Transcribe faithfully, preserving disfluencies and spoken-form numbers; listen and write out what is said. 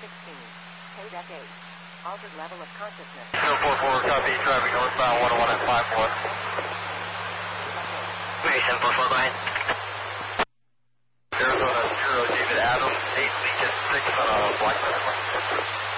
sixteen. K D E C eight. Altered level of consciousness. zero four four, copy, traffic northbound one oh one at five four. Mary seven four four, go ahead. Arizona zero, David Adams, eight Lincoln six on a black.